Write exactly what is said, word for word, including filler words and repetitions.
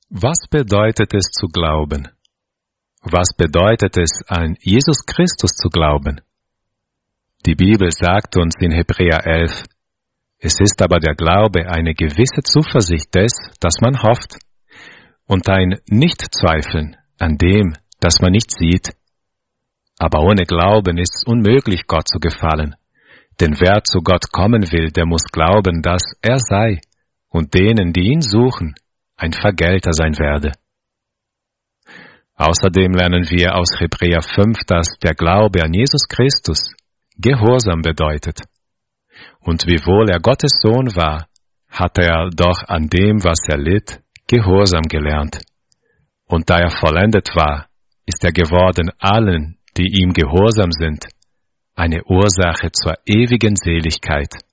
Was bedeutet es zu glauben? Was bedeutet es, an Jesus Christus zu glauben? Die Bibel sagt uns in Hebräer elf, es ist aber der Glaube eine gewisse Zuversicht des, das man hofft, und ein Nichtzweifeln an dem, das man nicht sieht. Aber ohne Glauben ist es unmöglich, Gott zu gefallen. Denn wer zu Gott kommen will, der muss glauben, dass er sei und denen, die ihn suchen, ein Vergelter sein werde. Außerdem lernen wir aus Hebräer fünf, dass der Glaube an Jesus Christus Gehorsam bedeutet. Und wiewohl er Gottes Sohn war, hat er doch an dem, was er litt, Gehorsam gelernt. Und da er vollendet war, ist er geworden allen, die ihm gehorsam sind, eine Ursache zur ewigen Seligkeit.